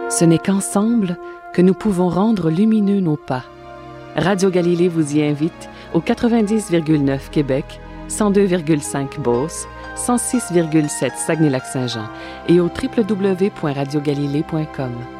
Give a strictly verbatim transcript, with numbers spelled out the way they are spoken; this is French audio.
Ce n'est qu'ensemble que nous pouvons rendre lumineux nos pas. Radio Galilée vous y invite au quatre-vingt-dix virgule neuf Québec, cent deux virgule cinq Beauce, cent six virgule sept Saguenay-Lac-Saint-Jean et au w w w point radio galilée point com.